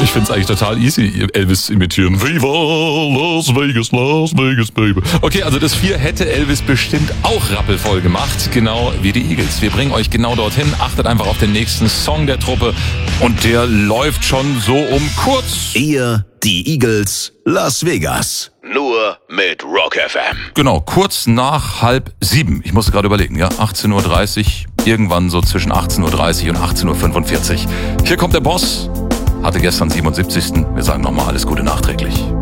Ich find's eigentlich total easy, Elvis imitieren. Viva Las Vegas, Baby. Okay, also das 4 hätte Elvis bestimmt auch rappelvoll gemacht, genau wie die Eagles. Wir bringen euch genau dorthin. Achtet einfach auf den nächsten Song der Truppe und der läuft schon so um kurz. Ihr, die Eagles, Las Vegas. Nur mit Rock FM. Genau, kurz nach 6:30. Ich musste gerade überlegen, ja, 18:30 Uhr, irgendwann so zwischen 18:30 Uhr und 18:45 Uhr. Hier kommt der Boss. Hatte gestern 77. Wir sagen nochmal alles Gute nachträglich.